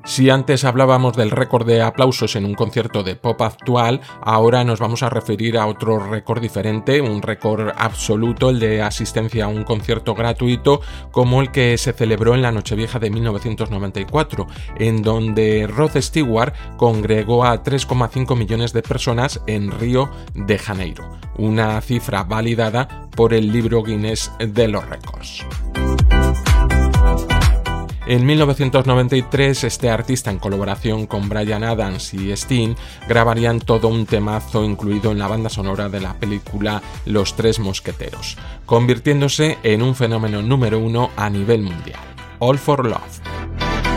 Si antes hablábamos del récord de aplausos en un concierto de pop actual, ahora nos vamos a referir a otro récord diferente, un récord absoluto, el de asistencia a un concierto gratuito como el que se celebró en la Nochevieja de 1994, en donde Rod Stewart congregó a 3,5 millones de personas en Río de Janeiro, una cifra validada por el libro Guinness de los récords. En 1993, este artista, en colaboración con Bryan Adams y Sting, grabarían todo un temazo incluido en la banda sonora de la película Los Tres Mosqueteros, convirtiéndose en un fenómeno número 1 a nivel mundial. All for Love.